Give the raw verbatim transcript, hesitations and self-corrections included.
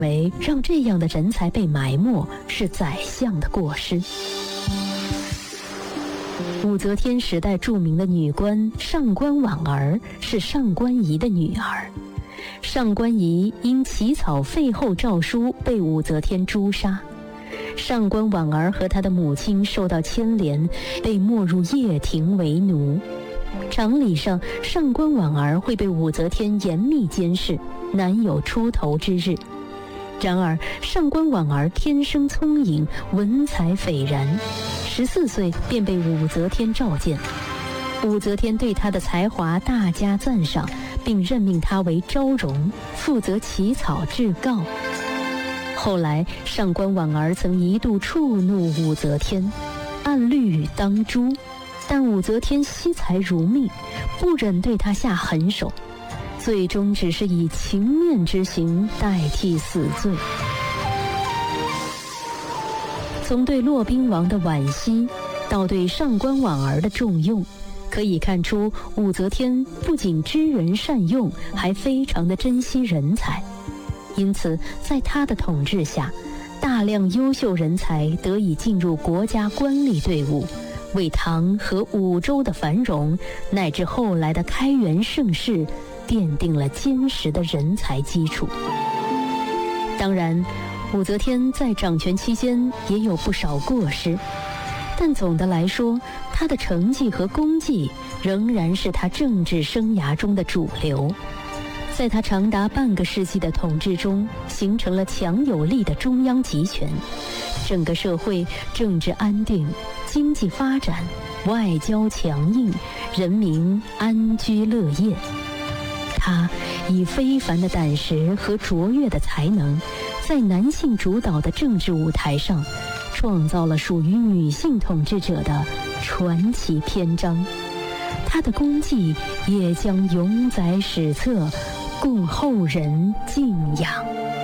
为让这样的人才被埋没是宰相的过失。武则天时代著名的女官上官婉儿是上官仪的女儿，上官仪因起草废后诏书被武则天诛杀，上官婉儿和她的母亲受到牵连，被没入掖庭为奴。常理上，上官婉儿会被武则天严密监视，难有出头之日。然而上官婉儿天生聪颖，文采斐然，十四岁便被武则天召见。武则天对她的才华大加赞赏，并任命她为昭容，负责起草制告。后来上官婉儿曾一度触怒武则天，按律当诛，但武则天惜才如命，不忍对她下狠手，最终只是以情面之刑代替死罪。从对骆宾王的惋惜到对上官婉儿的重用，可以看出武则天不仅知人善用，还非常的珍惜人才。因此在她的统治下，大量优秀人才得以进入国家官吏队伍，为唐和武周的繁荣乃至后来的开元盛世奠定了坚实的人才基础。当然，武则天在掌权期间也有不少过失，但总的来说，她的成绩和功绩仍然是她政治生涯中的主流。在她长达半个世纪的统治中，形成了强有力的中央集权，整个社会政治安定，经济发展，外交强硬，人民安居乐业。她以非凡的胆识和卓越的才能，在男性主导的政治舞台上，创造了属于女性统治者的传奇篇章。她的功绩也将永载史册，供后人敬仰。